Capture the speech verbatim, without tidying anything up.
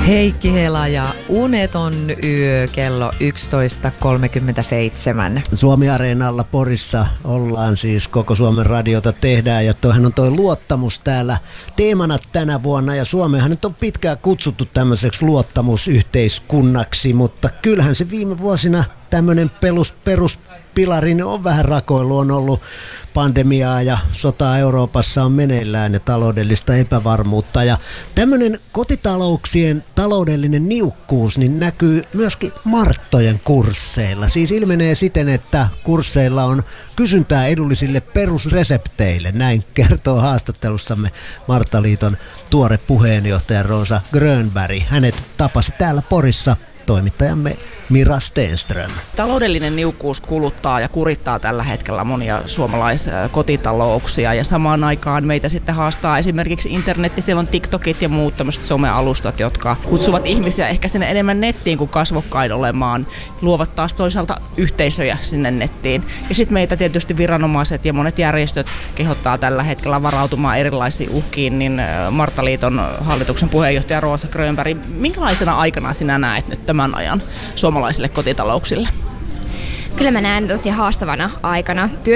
Heikki Hela ja Uneton yö kello yksitoista kolmekymmentäseitsemän. Suomi-areenalla Porissa ollaan siis, koko Suomen radiota tehdään ja toihan on toi luottamus täällä teemana tänä vuonna ja Suomehan nyt on pitkään kutsuttu tämmöiseksi luottamusyhteiskunnaksi, mutta kyllähän se viime vuosina tämmöinen perus, peruspilari on vähän rakoilu, on ollut pandemiaa ja sotaa Euroopassa on meneillään ja taloudellista epävarmuutta ja tämmöinen kotitalouksien taloudellinen niukkuus niin näkyy myöskin Marttojen kursseilla. Siis ilmenee siten, että kursseilla on kysyntää edullisille perusresepteille. Näin kertoo haastattelussamme Marttaliiton tuore puheenjohtaja Rosa Grönberg. Hänet tapasi täällä Porissa toimittajamme Mira Stenström. Taloudellinen niukkuus kuluttaa ja kurittaa tällä hetkellä monia suomalaiskotitalouksia ja samaan aikaan meitä sitten haastaa esimerkiksi internetti, siellä on TikTokit ja muut tämmöiset somealustat, jotka kutsuvat ihmisiä ehkä sinne enemmän nettiin kuin kasvokkain olemaan, luovat taas toisaalta yhteisöjä sinne nettiin. Ja sitten meitä tietysti viranomaiset ja monet järjestöt kehottaa tällä hetkellä varautumaan erilaisiin uhkiin, niin Marttaliiton hallituksen puheenjohtaja Rosa Grönberg, minkälaisena aikana sinä näet nyt tämän ajan suomalaisille kotitalouksille? Kyllä mä näen tosi haastavana aikana.